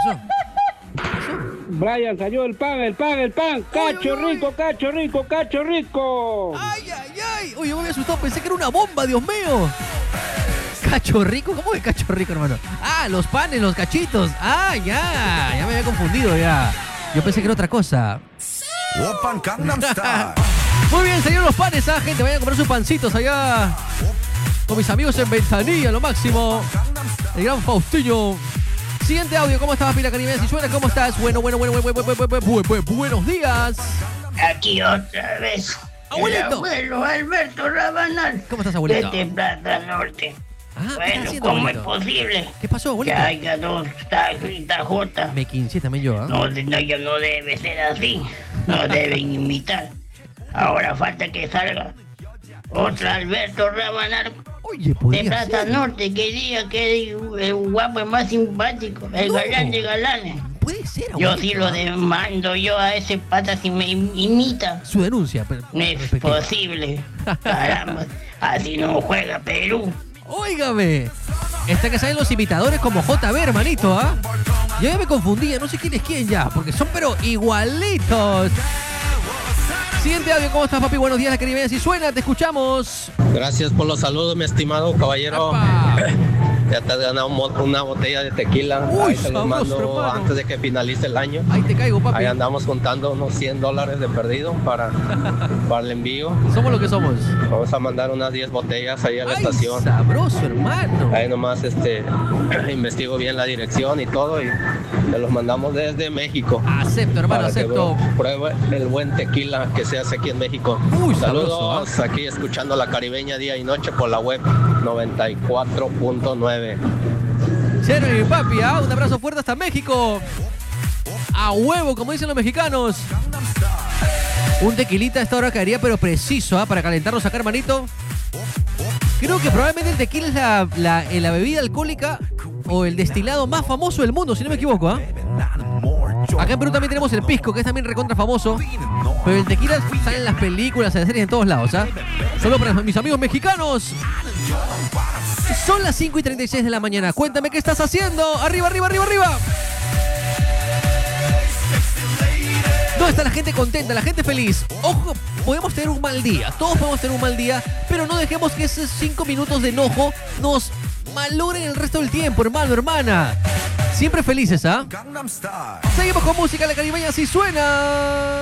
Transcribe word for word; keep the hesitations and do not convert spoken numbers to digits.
pasó? ¿Qué pasó? Brian, salió el pan, el pan, el pan. Cacho uy, uy. rico, cacho rico, cacho rico. ¡Ay, ay, ay! Oye, me había asustado, pensé que era una bomba, Dios mío. ¿Cacho rico? ¿Cómo que cacho rico, hermano? Ah, los panes, los cachitos. Ah, ya, ya me había confundido ya. Yo pensé que era otra cosa. Open Gangnam Style. Muy bien, señor, los panes, ah, gente, vayan a comprar sus pancitos allá con mis amigos en Ventanilla, lo máximo. El gran Faustillo. Siguiente audio, ¿cómo estás, Pila Caribe? Si suena, ¿cómo estás? Bueno, bueno, bueno, bueno, bueno, bueno, bueno, bueno, bueno, buenos días. Aquí otra vez. Abuelito. El abuelo Alberto Rabanal. ¿Cómo estás, abuelito? Desde Plaza Norte. Ah, ¿qué estás Bueno, haciendo, ¿cómo abuelito? es posible ¿Qué pasó, que abuelito? haya dos J? Me quince también yo, ¿ah? No, no, ya no debe ser así. No deben imitar. Ahora falta que salga otra Alberto Rabanal Oye, de podría Plaza ser. Norte que diga que es el guapo, el más simpático, el No. galán de galanes. Puede ser, Yo abuelito. sí lo demando yo a ese pata si me imita. Su denuncia. pero- No es respectiva. posible. Caramba, así no juega Perú. Óigame. Está que salen los imitadores como J B, hermanito, ¿ah? Yo ya me confundía, no sé quién es quién ya, porque son pero igualitos. Siguiente audio, ¿cómo estás, papi? Buenos días, la Caribe. Si suena, te escuchamos. Gracias por los saludos, mi estimado caballero. Apa. Ya te has ganado mo- una botella de tequila. Uy, Ahí te los sabroso, mando hermano. antes de que finalice el año. Ahí te caigo, papi. Ahí andamos juntando unos cien dólares de perdido para, para el envío. Somos lo que somos. Vamos a mandar unas diez botellas ahí a la Ay, estación. sabroso, hermano. Ahí nomás este, investigo bien la dirección y todo y te los mandamos desde México. Acepto, hermano, Para que acepto. pruebe el buen tequila que se hace aquí en México. Uy, Saludos, sabroso, aquí escuchando la caribeña día y noche por la web noventa y cuatro punto nueve. Chévere, papi, ¿ah? Un abrazo fuerte hasta México. A huevo, como dicen los mexicanos. Un tequilita a esta hora caería, pero preciso, ¿ah? Para calentarnos acá, hermanito. Creo que probablemente el tequila es la, la, eh, la bebida alcohólica o el destilado más famoso del mundo, si no me equivoco, ¿ah? Acá en Perú también tenemos el pisco, que es también recontra famoso. Pero el tequila sale en las películas, en las series, en todos lados, ¿ah? Solo para mis amigos mexicanos. Son las cinco y treinta y seis de la mañana. Cuéntame qué estás haciendo. Arriba, arriba, arriba, arriba. ¿Dónde está la gente contenta, la gente feliz? Ojo, podemos tener un mal día. Todos podemos tener un mal día. Pero no dejemos que esos cinco minutos de enojo nos malogren el resto del tiempo, hermano, hermana. Siempre felices, ¿ah? Gangnam Style. Seguimos con música, la caribeña si suena.